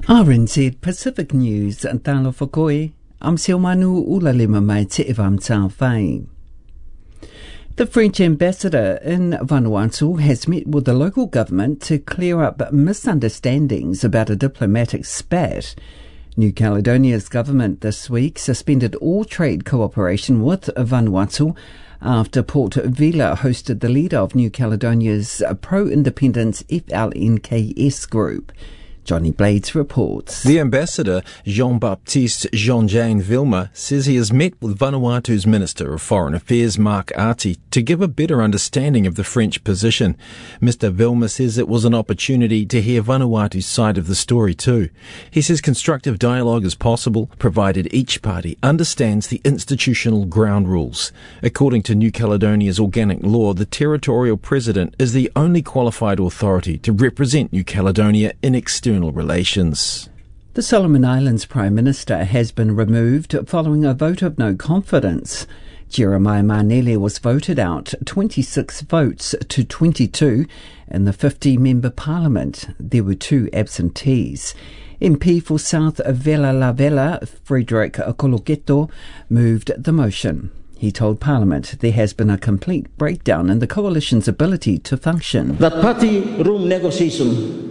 RNZ Pacific News and talo whakoi, am seo manu ulalima mai te evam tau whai. The French ambassador in Vanuatu has met with the local government to clear up misunderstandings about a diplomatic spat. New Caledonia's government this week suspended all trade cooperation with Vanuatu after Port Vila hosted the leader of New Caledonia's pro-independence FLNKS group. Johnny Blades reports. The ambassador, Jean-Baptiste Jean-Jane Vilma, says he has met with Vanuatu's Minister of Foreign Affairs, Mark Arti, to give a better understanding of the French position. Mr. Vilma says it was an opportunity to hear Vanuatu's side of the story too. He says constructive dialogue is possible, provided each party understands the institutional ground rules. According to New Caledonia's organic law, the territorial president is the only qualified authority to represent New Caledonia in external relations. The Solomon Islands Prime Minister has been removed following a vote of no confidence. Jeremiah Manele was voted out 26 votes to 22 in the 50-member parliament. There were 2 absentees. MP for South Vela La Vela, Frederick Koloketo, moved the motion. He told Parliament there has been a complete breakdown in the coalition's ability to function. That party room negotiation,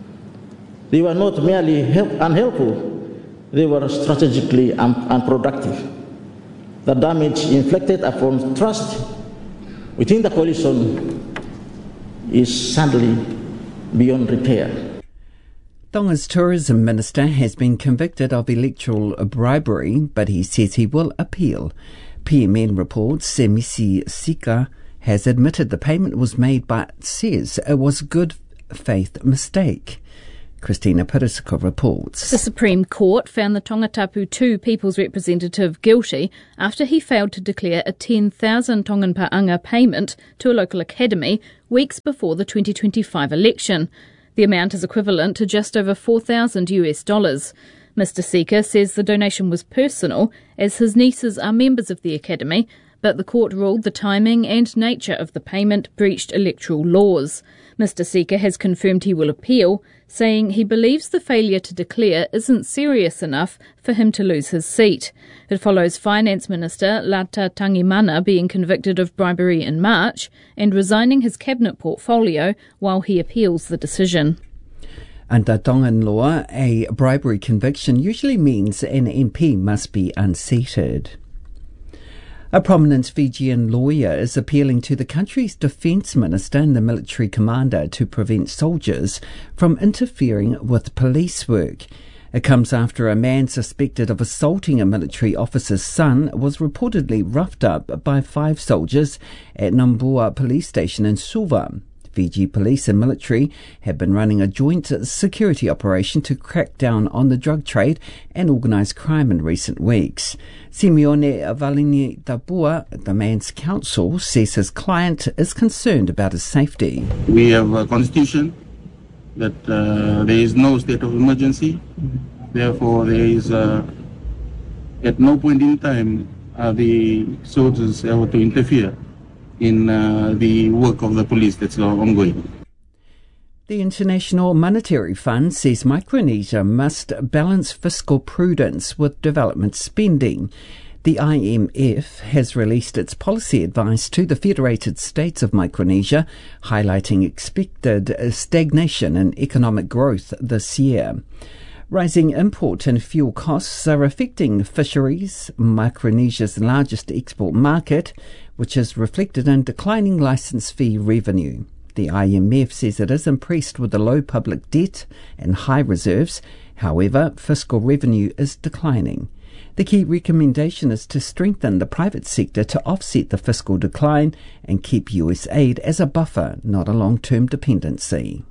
they were not merely unhelpful, they were strategically unproductive. The damage inflicted upon trust within the coalition is sadly beyond repair. Tonga's tourism minister has been convicted of electoral bribery, but he says he will appeal. PMN reports Semisi Sika has admitted the payment was made but says it was a good faith mistake. Christina Perisco reports. The Supreme Court found the Tongatapu 2 People's Representative guilty after he failed to declare a 10,000 Tongan Pa'anga payment to a local academy weeks before the 2025 election. The amount is equivalent to just over $4,000 US. Mr. Sika says the donation was personal, as his nieces are members of the academy, but the court ruled the timing and nature of the payment breached electoral laws. Mr. Sika has confirmed he will appeal, saying he believes the failure to declare isn't serious enough for him to lose his seat. It follows Finance Minister Lata Tangimana being convicted of bribery in March and resigning his cabinet portfolio while he appeals the decision. Under Tongan law, a bribery conviction usually means an MP must be unseated. A prominent Fijian lawyer is appealing to the country's defence minister and the military commander to prevent soldiers from interfering with police work. It comes after a man suspected of assaulting a military officer's son was reportedly roughed up by 5 soldiers at Namboa police station in Suva. Fiji police and military have been running a joint security operation to crack down on the drug trade and organised crime in recent weeks. Simeone Valini Tapua, the man's counsel, says his client is concerned about his safety. We have a constitution that there is no state of emergency. Therefore, there is at no point in time are the soldiers able to interfere in the work of the police that's ongoing. The International Monetary Fund says Micronesia must balance fiscal prudence with development spending. The IMF has released its policy advice to the Federated States of Micronesia, highlighting expected stagnation in economic growth this year. Rising import and fuel costs are affecting fisheries, Micronesia's largest export market, which is reflected in declining licence fee revenue. The IMF says it is impressed with the low public debt and high reserves. However, fiscal revenue is declining. The key recommendation is to strengthen the private sector to offset the fiscal decline and keep US aid as a buffer, not a long-term dependency.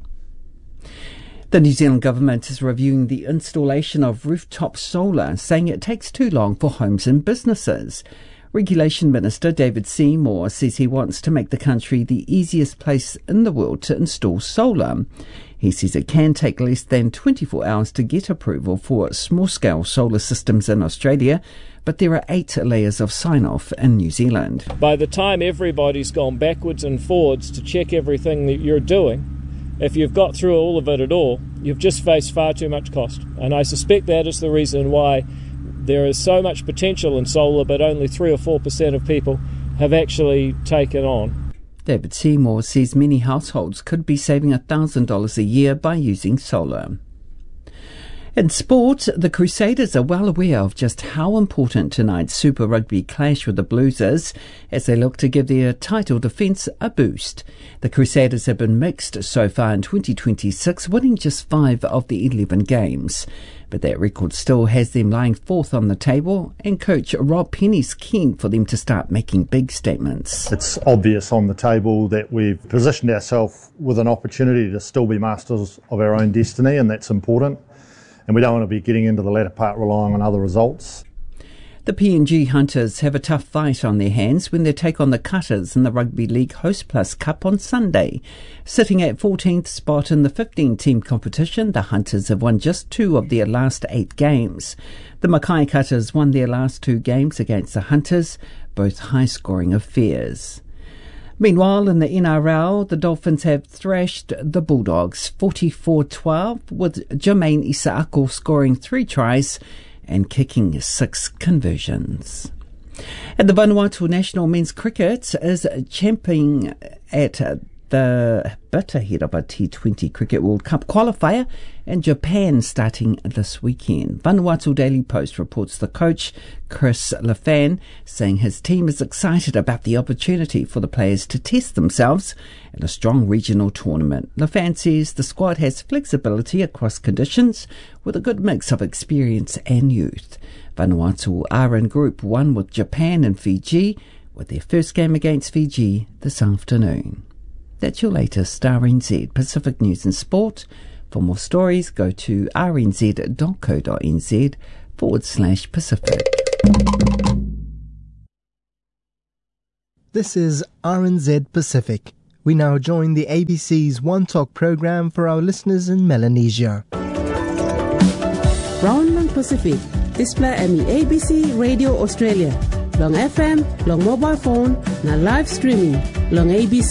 The New Zealand government is reviewing the installation of rooftop solar, saying it takes too long for homes and businesses. Regulation Minister David Seymour says he wants to make the country the easiest place in the world to install solar. He says it can take less than 24 hours to get approval for small-scale solar systems in Australia, but there are 8 layers of sign-off in New Zealand. By the time everybody's gone backwards and forwards to check everything that you're doing, if you've got through all of it at all, You've just faced far too much cost. And I suspect that is the reason why there is so much potential in solar, but only 3 or 4% of people have actually taken on. David Seymour says many households could be saving $1,000 a year by using solar. In sport, the Crusaders are well aware of just how important tonight's Super Rugby clash with the Blues is as they look to give their title defence a boost. The Crusaders have been mixed so far in 2026, winning just 5 of the 11 games. But that record still has them lying 4th on the table, and coach Rob Penny's keen for them to start making big statements. It's obvious on the table that we've positioned ourselves with an opportunity to still be masters of our own destiny, and that's important. And we don't want to be getting into the latter part relying on other results. The PNG Hunters have a tough fight on their hands when they take on the Cutters in the Rugby League Host Plus Cup on Sunday. Sitting at 14th spot in the 15-team competition, the Hunters have won just 2 of their last 8 games. The Mackay Cutters won their last 2 games against the Hunters, both high-scoring affairs. Meanwhile, in the NRL, the Dolphins have thrashed the Bulldogs 44-12, with Jermaine Isaako scoring 3 tries and kicking 6 conversions. And the Vanuatu National Men's Cricket is champing at the bit ahead of a T20 Cricket World Cup qualifier in Japan starting this weekend. Vanuatu Daily Post reports the coach, Chris Lafan, saying his team is excited about the opportunity for the players to test themselves in a strong regional tournament. Lafan says the squad has flexibility across conditions with a good mix of experience and youth. Vanuatu are in Group 1 with Japan and Fiji, with their first game against Fiji this afternoon. That's your latest RNZ Pacific News and Sport. For more stories, go to rnz.co.nz/Pacific. This is RNZ Pacific. We now join the ABC's One Talk program for our listeners in Melanesia. Brownland Pacific, display ABC Radio Australia. Long FM, long mobile phone, na live streaming, long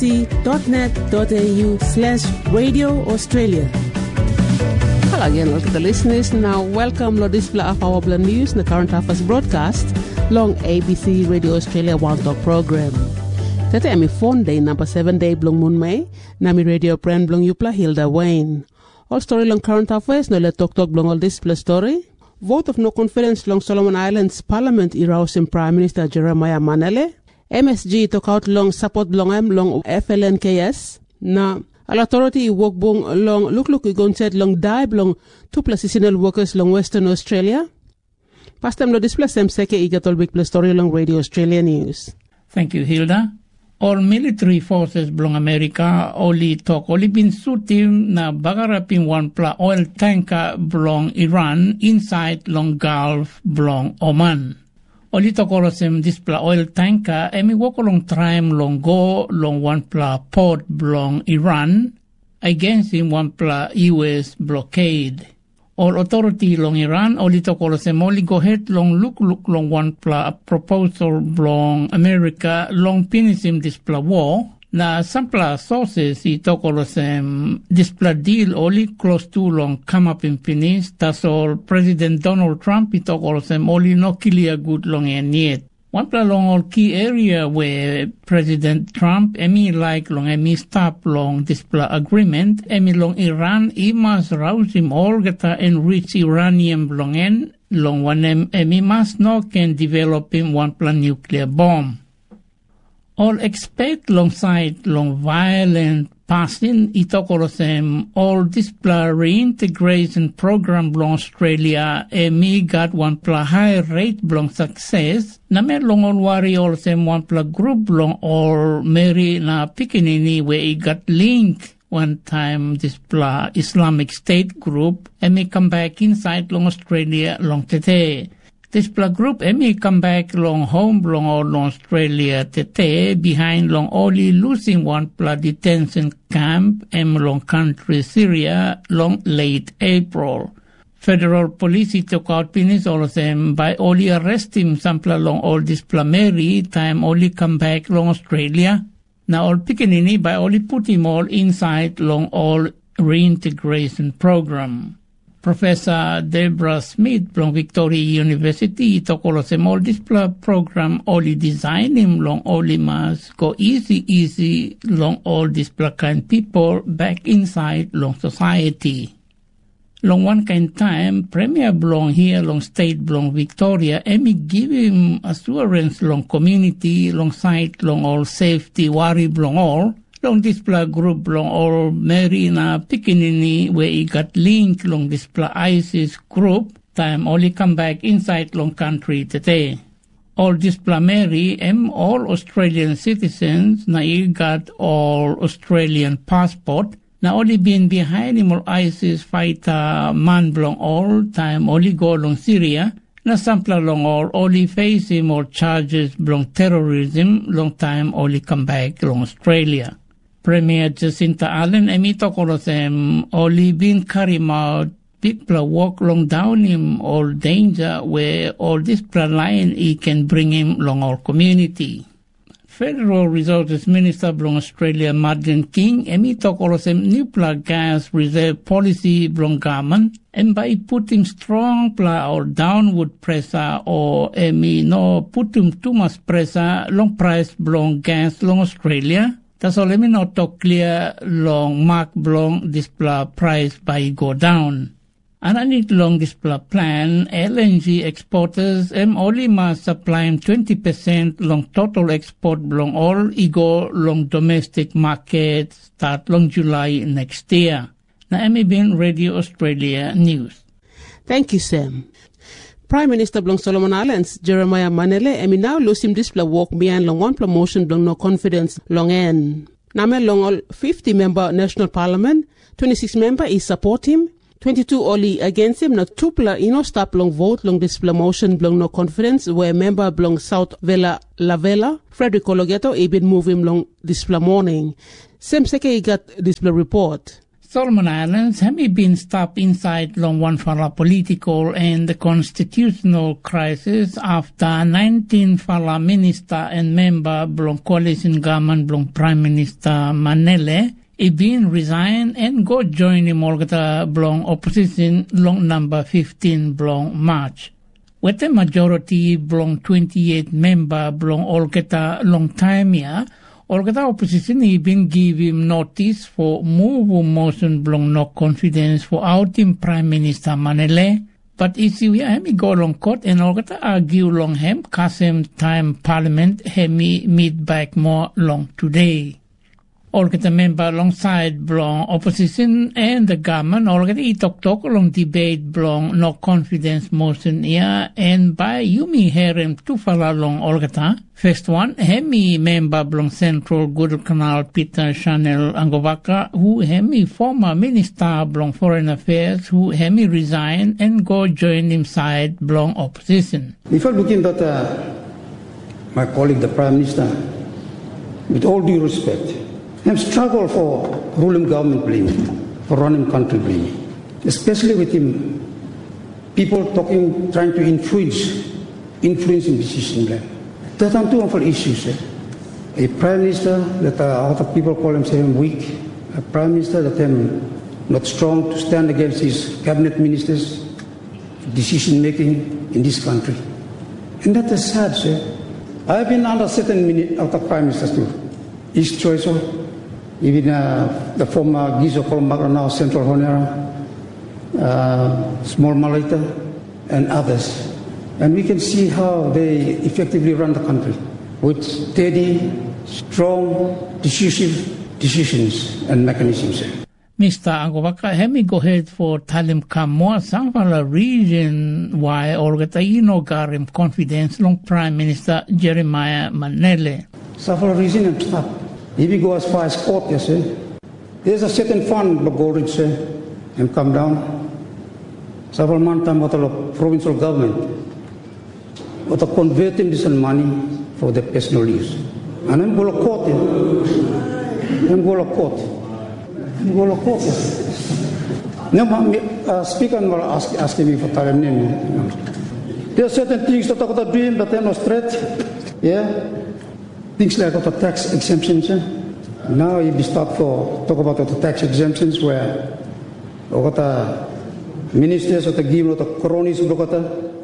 abc.net.au/Radio Australia. Hello again, all the listeners. Now, welcome to display of our news, the current affairs broadcast, long ABC Radio Australia One Talk program. Tete ami phone day number 7 day blong moon May, nami radio brand blong Yupla Hilda Wayne. All story long current affairs, no let talk blong all display story. Vote of no confidence long Solomon Islands Parliament in Prime Minister Jeremiah Manele. MSG took out long support long FLNKS. Na al authority work bong long look igon said long die long 2+ seasonal workers long Western Australia. Pastem lo display sem seke igatol big plus story long Radio Australia News. Thank you, Hilda. All military forces belong America only been shooting na bagarapin 1 oil tanker belong Iran inside long Gulf belong Oman. Only talk this oil tanker emi walk along time long go long 1 port belong Iran against him 1 US blockade. All authority long Iran only talk only go ahead long look long 1 proposal long America long finish him this war. Na some sources he talk this deal only close to long come up in finish. That's all President Donald Trump he talk only no clear good long and yet. 1 long all key area where President Trump like long stop long this agreement long Iran he must rouse him all get enrich uranium long one must no can develop him 1 nuclear bomb. All expect long side long violent passing all this reintegration program belong Australia got 1 high rate belong success na long all worry all same 1 group belong all Mary na Pikinini where it got link 1 time this Islamic State group come back inside long Australia long today. This group come back long home long all Australia today behind long only losing 1 detention camp long country Syria long late April. Federal police took out penis all of them by only arresting some long all this Mary time only come back long Australia. Now all Picanini by only put him all inside long all Reintegration Program. Professor Deborah Smith from Victoria University tokolo se all this program only design him long only must go easy long all this kind people back inside long society. Long one kind time, Premier belong here long state belong Victoria, and me give him assurance long community, long site, long all safety, worry belong all. Long display group long all Marina Pikinini where he got linked long display ISIS group time only come back inside long country today. All display Mary all Australian citizens na he got all Australian passport. Now only been behind him all ISIS fighter man belong all time only go long Syria. Na sample long all only face him all charges belong terrorism long time only come back long Australia. Premier Jacinta Allen emito kolosem only been carry out people walk long down him all danger where all this plan line he can bring him long our community. Federal Resources Minister from Australia Martin King emito kolosem nuclear gas reserve policy from government and by putting strong or downward pressure or putting too much pressure long price long gas long Australia. That's all. Let me not talk clear long mark long display price by go down. And I need long display plan. LNG exporters only must supply 20% long total export long all ego long domestic market start long July next year. Now MBN Radio Australia News. Thank you, Sam. Prime Minister Blong Solomon Islands, Jeremiah Manele, emi now lose him display walk behind long one promotion Blong no confidence long end. Name long all 50 member National Parliament, 26 member is support him, 22 only against him, not 2 stop long vote long display motion Blong no confidence where member Blong South Vela Lavella, Frederick Ologeto, even move him long display morning. Same seke he got display report. Solomon Islands have been stopped inside long one for a political and the constitutional crisis after 19 fala minister and member belong coalition government belong Prime Minister Manele been resign and go join him Olgata belong opposition long number 15 belong March. With the majority belong 28 member belong Olgata long time here. Olgata opposition even give him notice for move motion belong no confidence for outing Prime Minister Manele. But issue hemi go long court and Olgata argue long hem kasem time Parliament hemi meet back more long today. Olgata member alongside belong opposition and the government Olgata talk long debate belong no confidence motion here and by Yumi Herem tufala long Olgata. First one, hemi member belong Central Guadalcanal Peter Chanel Angovaka, who hemi former minister belong Foreign Affairs, who hemi resign and go join him side belong opposition. If I look at my colleague, the Prime Minister, with all due respect, have struggled for ruling government blame, for running country blame, especially with him, people trying to influence in decision blame. There are two awful issues. A Prime Minister that other people call him weak, a Prime Minister that not strong to stand against his cabinet ministers, decision making in this country. And that is sad, sir. I have been under certain other Prime Ministers too. East Choice, even the former Gizo Kolombagra, now Central Honera, Small Malita, and others. And we can see how they effectively run the country with steady, strong, decisive decisions and mechanisms. Mr. Angovaka, let me go ahead for Talim Kamua, Sangvala region why Olgataino Garim confidence long Prime Minister Jeremiah Manele. Sangvala region and stop. If we go as far as court, yes, there's a certain fund, the Goldridge, and come down. Several months time, what the provincial government, what the converting this money for their personal use. And I'm going to court. I'm going to court. I'm going to court. Now, speaker will asking me for time name. There are certain things that are doing, but they're not straight. Yeah. Things like the tax exemptions, Now if we start for talk about the tax exemptions where the ministers of the give the cronies who help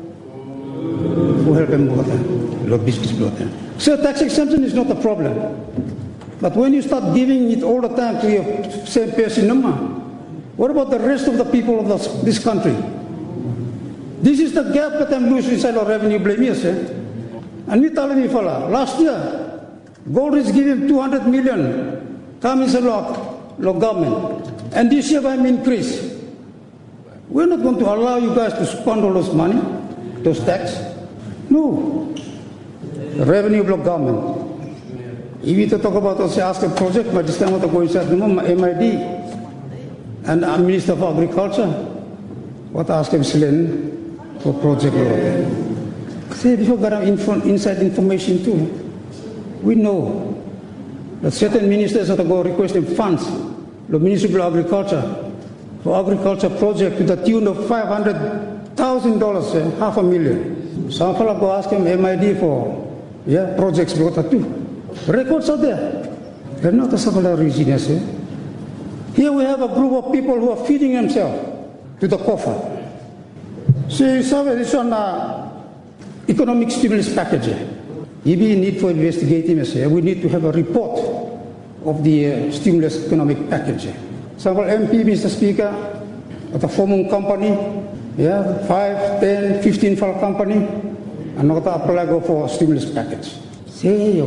them business. So tax exemption is not a problem. But when you start giving it all the time to your same person, what about the rest of the people of this country? This is the gap that I'm losing inside our revenue blame, yes. And me telling me, fella, last year, gold is giving 200 million, come inside the government. And this year I'm increase. We're not going to allow you guys to spend all those money, those tax. No. The revenue block government. If you talk about also ask a project, but this time I want to go inside the MID and I'm Minister of Agriculture. What ask him for project? Say before got inside information too. We know that certain ministers have to go requesting funds, the Ministry of Agriculture, for agriculture project to the tune of $500,000, $500,000. Some fellow go ask him MID for projects too. Records are there. They're not a secular reasons. Here we have a group of people who are feeding themselves to the coffer. See, this one economic stimulus package. If we need for investigating, we need to have a report of the stimulus economic package. Several MP, Mr. Speaker, at a forming company, 5, 10, 15 for a company, and not apply for stimulus package. Say,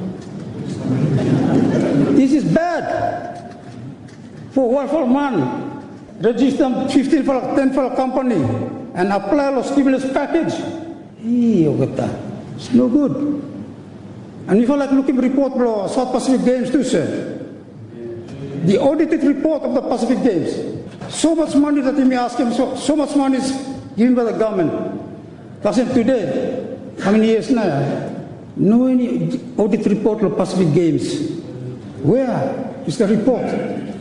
this is bad. For one man, register 15 for 10 for a company and apply a stimulus package. It's no good. And if I like looking report for South Pacific Games too, sir. The audited report of the Pacific Games. So much money that you may ask him, so much money is given by the government. Because today, how many years now? No any audit report of Pacific Games. Where is the report?